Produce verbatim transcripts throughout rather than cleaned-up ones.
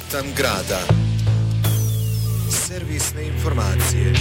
ritam grada. Servisne informacije.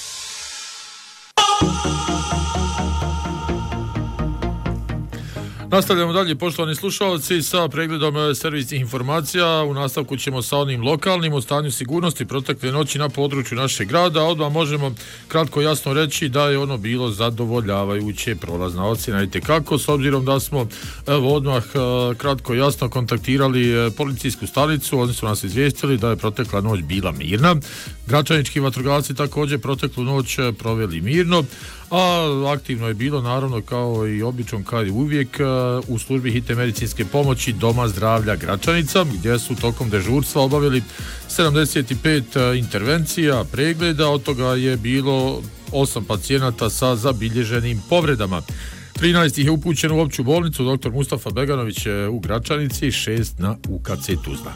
Nastavljamo dalje, poštovani slušalci, sa pregledom servisnih informacija. U nastavku ćemo sa onim lokalnim o stanju sigurnosti protekle noći na području našeg grada. Odmah možemo kratko jasno reći da je ono bilo zadovoljavajuće, prolazna ocjena i tekako, s obzirom da smo evo odmah kratko jasno kontaktirali policijsku stanicu. Oni su nas izvijestili da je protekla noć bila mirna. Gračanički vatrogasci također proteklu noć proveli mirno, a aktivno je bilo naravno kao i obično kao i uvijek u službi hitne medicinske pomoći Doma zdravlja Gračanica, gdje su tokom dežurstva obavili sedamdeset pet intervencija, pregleda, od toga je bilo osam pacijenata sa zabilježenim povredama. trinaest ih je upućeno u opću bolnicu doktor Mustafa Beganović u Gračanici, šest na U K C Tuzla.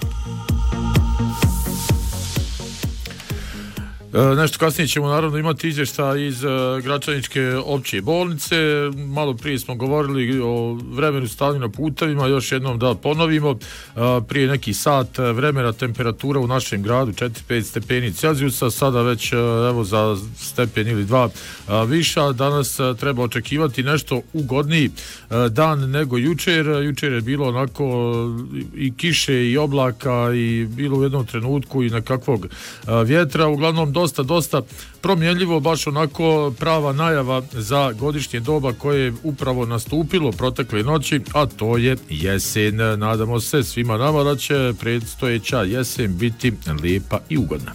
E, nešto kasnije ćemo naravno imati izvještaj iz e, Gračaničke opće bolnice. Malo prije smo govorili o vremenu stanju na putevima, još jednom da ponovimo. E, prije neki sat vremena temperatura u našem gradu četiri do pet stepeni Celzijusa, sada već e, evo za stepen ili dva e, viša. Danas e, treba očekivati nešto ugodniji e, dan nego jučer. Jučer je bilo onako i kiše i oblaka i bilo u jednom trenutku i nekakvog e, vjetra. Uglavnom dosta, dosta promjenljivo, baš onako prava najava za godišnje doba koje je upravo nastupilo protekle noći, a to je jesen. Nadamo se svima nama da će predstojeća jesen biti lijepa i ugodna.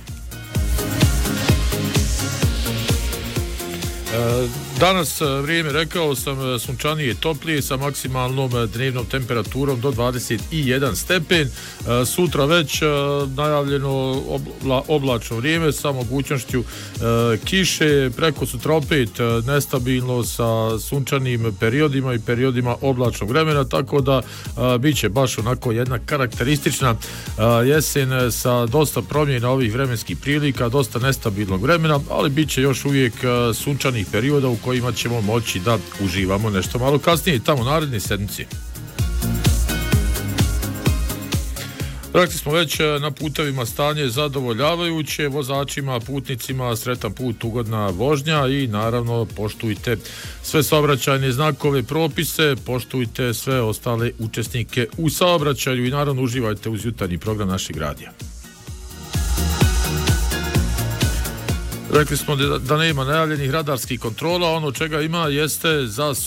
Danas vrijeme, rekao sam, sunčanije i toplije sa maksimalnom dnevnom temperaturom do dvadeset jedan stepen. Sutra već najavljeno obla, oblačno vrijeme sa mogućnošću kiše, preko sutra opet nestabilno sa sunčanim periodima i periodima oblačnog vremena, tako da bit će baš onako jedna karakteristična jesen sa dosta promjena ovih vremenskih prilika, dosta nestabilnog vremena, ali bit će još uvijek sunčanih perioda u kojima ćemo moći da uživamo nešto malo kasnije i tamo naredne sedmici. Rekli smo već, na putevima stanje zadovoljavajuće, vozačima, putnicima sretan put, ugodna vožnja i naravno poštujte sve saobraćajne znakove, propise, poštujte sve ostale učesnike u saobraćaju i naravno uživajte uz jutarnji program našeg radija. Rekli smo da nema najavljenih radarskih kontrola, ono čega ima jeste za